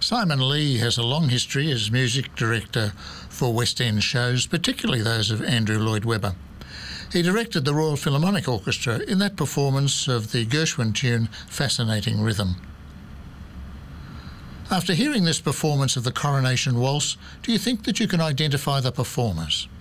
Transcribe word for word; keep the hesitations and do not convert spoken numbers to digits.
Simon Lee has a long history as music director for West End shows, particularly those of Andrew Lloyd Webber. He directed the Royal Philharmonic Orchestra in that performance of the Gershwin tune Fascinating Rhythm. After hearing this performance of the Coronation Waltz, do you think that you can identify the performers?